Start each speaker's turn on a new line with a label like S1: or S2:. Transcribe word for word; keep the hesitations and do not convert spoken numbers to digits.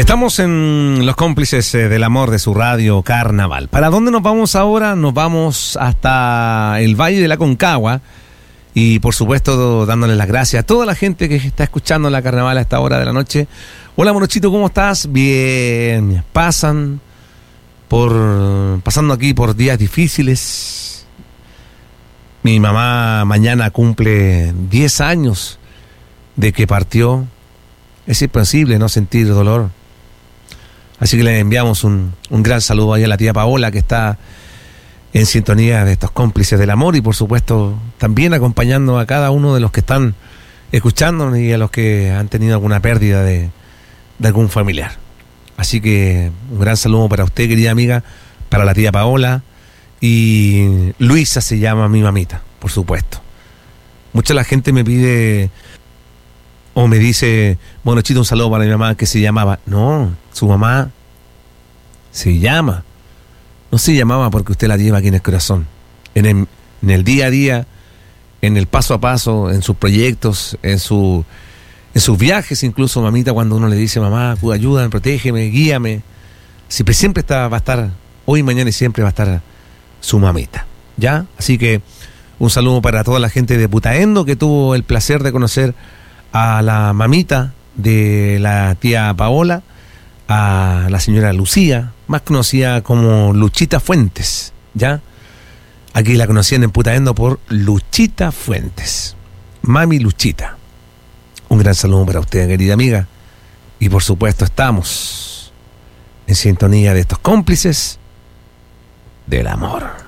S1: Estamos en Los Cómplices del Amor de su radio Carnaval. ¿Para dónde nos vamos ahora? Nos vamos hasta el Valle de la Concagua y por supuesto dándole las gracias a toda la gente que está escuchando la Carnaval a esta hora de la noche. Hola Morochito, ¿cómo estás? Bien, pasan por pasando aquí por días difíciles. Mi mamá mañana cumple diez años de que partió. Es imposible no sentir dolor. Así que le enviamos un, un gran saludo ahí a la tía Paola, que está en sintonía de estos Cómplices del Amor y por supuesto también acompañando a cada uno de los que están escuchándonos y a los que han tenido alguna pérdida de, de algún familiar. Así que un gran saludo para usted, querida amiga, para la tía Paola, y Luisa se llama mi mamita, por supuesto. Mucha la gente me pide o me dice, bueno, Chito, un saludo para mi mamá que se llamaba. No, su mamá se llama. No se llamaba porque usted la lleva aquí en el corazón. En el, en el día a día, en el paso a paso, en sus proyectos, en su en sus viajes, incluso, mamita, cuando uno le dice, mamá, ayúdame, protégeme, guíame. Siempre, siempre está, va a estar, hoy, mañana y siempre va a estar su mamita. ¿Ya? Así que un saludo para toda la gente de Putaendo que tuvo el placer de conocer a la mamita de la tía Paola, a la señora Lucía, más conocida como Luchita Fuentes, ¿ya? Aquí la conocían en Putaendo por Luchita Fuentes, Mami Luchita. Un gran saludo para usted, querida amiga, y por supuesto estamos en sintonía de estos Cómplices del Amor.